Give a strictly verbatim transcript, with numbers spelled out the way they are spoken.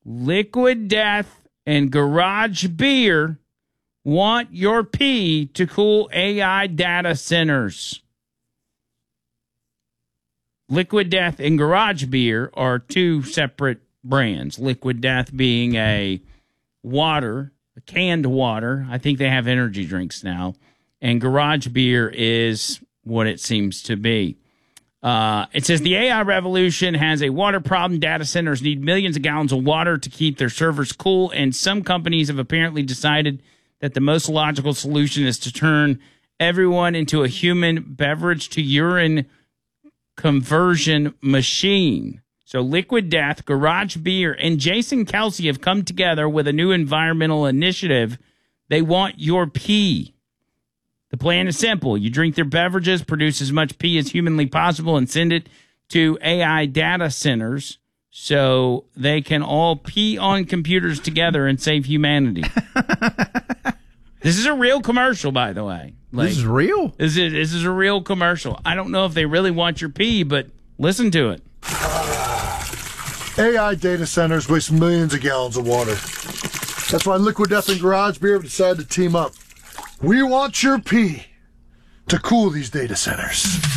Liquid Death and Garage Beer want your pee to cool A I data centers. Liquid Death and Garage Beer are two separate brands. Liquid Death being a water, a canned water. I think they have energy drinks now. And Garage Beer is what it seems to be. Uh, it says the A I revolution has a water problem. Data centers need millions of gallons of water to keep their servers cool, and some companies have apparently decided that the most logical solution is to turn everyone into a human beverage to urine conversion machine. So Liquid Death, Garage Beer, and Jason Kelsey have come together with a new environmental initiative. They want your pee. The plan is simple. You drink their beverages, produce as much pee as humanly possible, and send it to A I data centers so they can all pee on computers together and save humanity. This is a real commercial, by the way. Like, this is real? This is, this is a real commercial. I don't know if they really want your pee, but listen to it. A I data centers waste millions of gallons of water. That's why Liquid Death and Garage Beer have decided to team up. We want your pee to cool these data centers.